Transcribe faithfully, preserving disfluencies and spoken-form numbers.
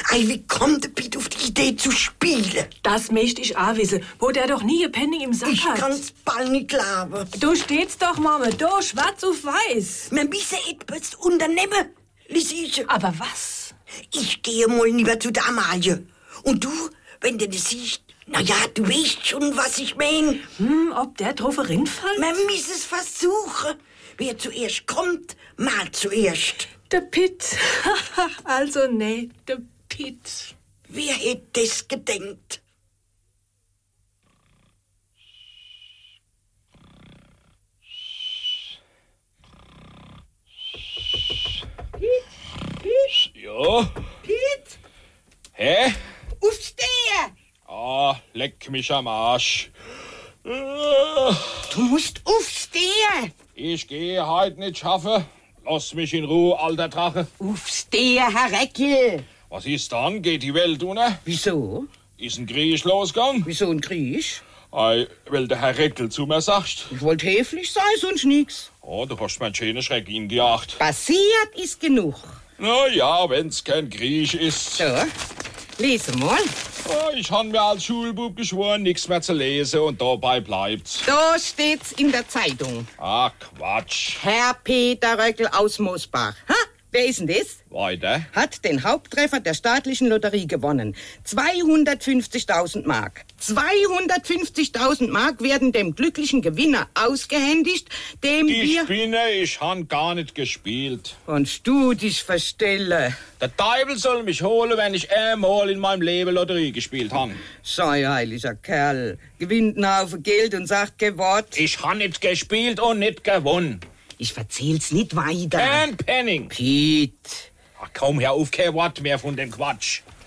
Ei, wie kommt der Piet auf die Idee zu spielen? Das möchte ich auch wissen, wo der doch nie ein Penning im Sack Ich hat. kann's bald nicht glauben. Du steht's doch, Mama, da, schwarz auf weiß. Wir müssen etwas unternehmen, Lisische. Aber was? Ich gehe mal lieber zu der Amalie. Und du, wenn du das siehst, na ja, du weißt schon, was ich mein. Hm, ob der drauf reinfällt? Man muss es versuchen. Wer zuerst kommt, mal zuerst. Der Pitt. Also nee, der Pitt. Wer hätte das gedenkt? Piet, Piet. Ja? Piet, Hä? aufstehen. Ah, leck mich am Arsch. Äh, Du musst aufstehen. Ich gehe heute nicht schaffen. Lass mich in Ruhe, alter Drache. Aufstehen, Herr Reckel. Was ist dann? Geht die Welt unter? Wieso? Ist ein Krieg losgegangen? Wieso ein Krieg? Ei, weil der Herr Reckel zu mir sagt. Ich wollte höflich sein, sonst nix. Oh, du hast meinen schönen Schreck ingejagt. Passiert ist genug. Na ja, wenn's kein Krieg ist. So, lese mal. Oh, ich han mir als Schulbub geschworen, nichts mehr zu lesen und dabei bleibt's. Da steht's in der Zeitung. Ah, Quatsch. Herr Peter Röckel aus Mosbach. Ha? Wer ist denn das? Weiter. Hat den Haupttreffer der staatlichen Lotterie gewonnen. zweihundertfünfzigtausend Mark. zweihundertfünfzigtausend Mark werden dem glücklichen Gewinner ausgehändigt, dem Die wir... Spinne, ich han gar nicht gespielt. Und du dich verstelle. Der Teufel soll mich holen, wenn ich einmal in meinem Leben Lotterie gespielt han. Sei heiliger Kerl. Gewinnt einen Haufen Geld und sagt kein Wort. Ich han nicht gespielt und nicht gewonnen. Ich verzähl's nicht weiter. Kein Penning. Piet. Ach, komm, hör auf, kein Wort mehr von dem Quatsch.